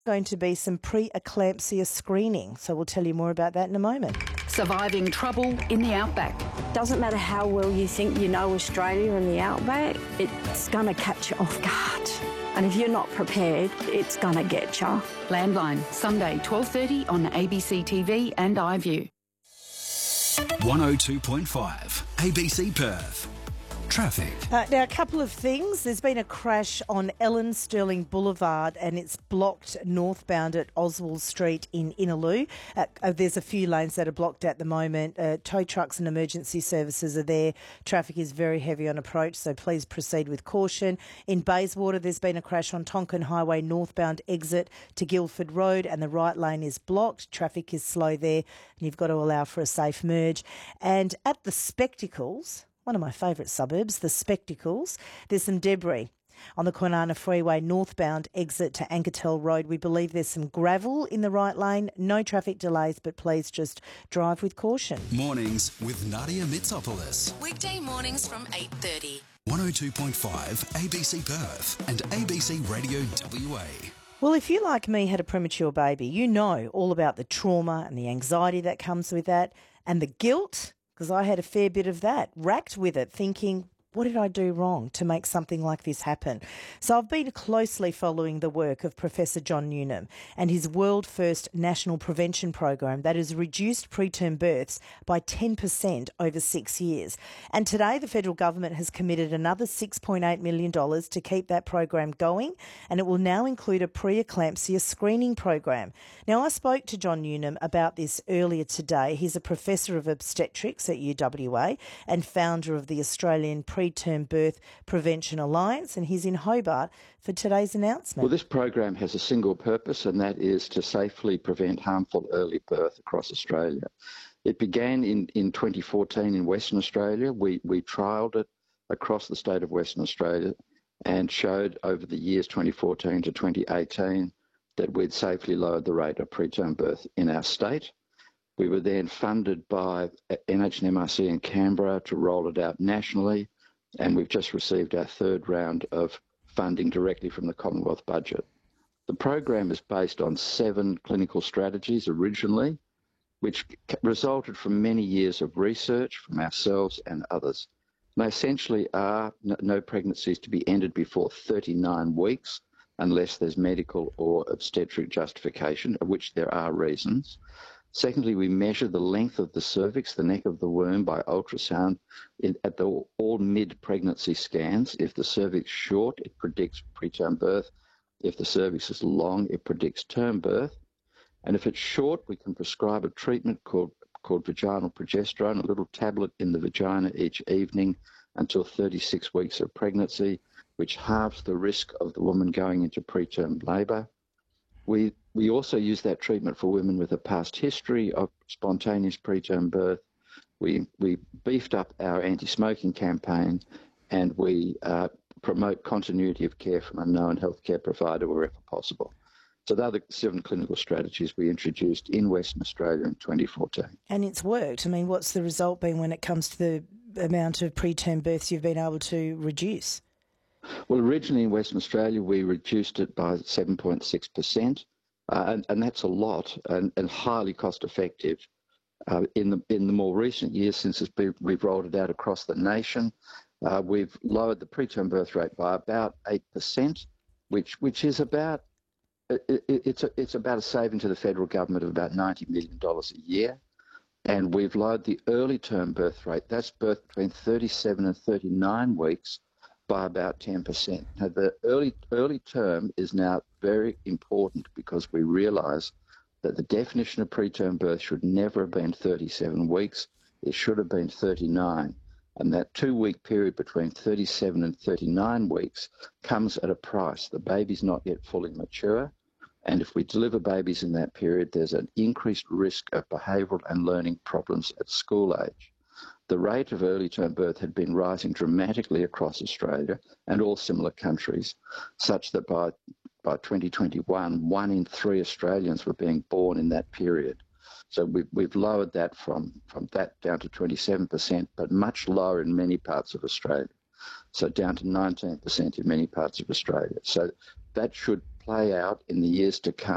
Going to be some pre-eclampsia screening. So we'll tell you more about that in a moment. Surviving trouble in the outback. Doesn't matter how well you think you know Australia and the outback, it's going to catch you off guard. And if you're not prepared, it's going to get you. Landline, Sunday 12:30 on ABC TV and iView. 102.5 ABC Perth. Traffic. Now, a couple of things. There's been a crash on Ellen Sterling Boulevard and it's blocked northbound at Oswald Street in Innaloo. There's a few lanes that are blocked at the moment. Tow trucks and emergency services are there. Traffic is very heavy on approach, so please proceed with caution. In Bayswater, there's been a crash on Tonkin Highway northbound exit to Guildford Road and the right lane is blocked. Traffic is slow there and you've got to allow for a safe merge. And at the Spectacles, one of my favourite suburbs, the Spectacles, there's some debris on the Kwinana Freeway northbound exit to Anketel Road. We believe there's some gravel in the right lane. No traffic delays, but please just drive with caution. Mornings with Nadia Mitsopoulos. Weekday mornings from 8:30. 102.5 ABC Perth and ABC Radio WA. Well, if you, like me, had a premature baby, you know all about the trauma and the anxiety that comes with that and the guilt, because I had a fair bit of that, racked with it, thinking, what did I do wrong to make something like this happen? So I've been closely following the work of Professor John Newnham and his world-first national prevention program that has reduced preterm births by 10% over 6 years. And today the federal government has committed another $6.8 million to keep that program going, and it will now include a pre-eclampsia screening program. Now, I spoke to John Newnham about this earlier today. He's a professor of obstetrics at UWA and founder of the Australian Preterm Birth Prevention Alliance, and he's in Hobart for today's announcement. Well, this program has a single purpose, and that is to safely prevent harmful early birth across Australia. It began in 2014 in Western Australia. We trialled it across the state of Western Australia and showed over the years 2014 to 2018 that we'd safely lowered the rate of preterm birth in our state. We were then funded by NHMRC in Canberra to roll it out nationally, and we've just received our third round of funding directly from the Commonwealth budget. The program is based on 7 clinical strategies originally, which resulted from many years of research from ourselves and others. They essentially are no pregnancies to be ended before 39 weeks, unless there's medical or obstetric justification, of which there are reasons. Secondly, we measure the length of the cervix, the neck of the womb, by ultrasound at all mid-pregnancy scans. If the cervix is short, it predicts preterm birth. If the cervix is long, it predicts term birth. And if it's short, we can prescribe a treatment called vaginal progesterone, a little tablet in the vagina each evening until 36 weeks of pregnancy, which halves the risk of the woman going into preterm labour. We also use that treatment for women with a past history of spontaneous preterm birth. We beefed up our anti-smoking campaign, and we promote continuity of care from a known healthcare provider wherever possible. So they're the 7 clinical strategies we introduced in Western Australia in 2014. And it's worked. I mean, what's the result been when it comes to the amount of preterm births you've been able to reduce? Well, originally in Western Australia, we reduced it by 7.6%, and that's a lot and highly cost-effective. In the more recent years, since we've rolled it out across the nation, we've lowered the preterm birth rate by about 8%, which is about it's about a saving to the federal government of about $90 million a year. And we've lowered the early term birth rate, that's birth between 37 and 39 weeks, by about 10%. Now, the early term is now very important because we realise that the definition of preterm birth should never have been 37 weeks. It should have been 39. And that 2-week period between 37 and 39 weeks comes at a price. The baby's not yet fully mature. And if we deliver babies in that period, there's an increased risk of behavioural and learning problems at school age. The rate of early term birth had been rising dramatically across Australia and all similar countries, such that by 2021, 1 in 3 Australians were being born in that period. So we've lowered that from that down to 27%, but much lower in many parts of Australia. So down to 19% in many parts of Australia. So that should play out in the years to come.